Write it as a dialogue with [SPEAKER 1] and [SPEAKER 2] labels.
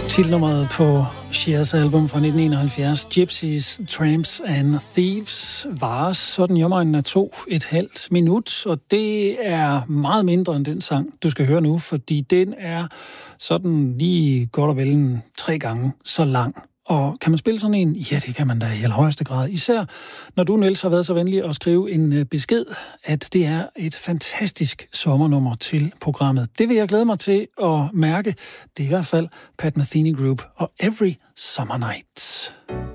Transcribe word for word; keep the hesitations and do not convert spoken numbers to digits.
[SPEAKER 1] Titelnummeret på Chers album fra nitten enoghalvfjerds, Gypsies, Tramps and Thieves, varer sådan i omegnen af to et halvt minut, og det er meget mindre end den sang, du skal høre nu, fordi den er sådan lige godt og vel en tre gange så lang. Og kan man spille sådan en? Ja, det kan man da i allerhøjeste grad. Især når du, Niels, har været så venlig at skrive en besked, at det er et fantastisk sommernummer til programmet. Det vil jeg glæde mig til at mærke. Det er i hvert fald Pat Metheny Group og Every Summer Night.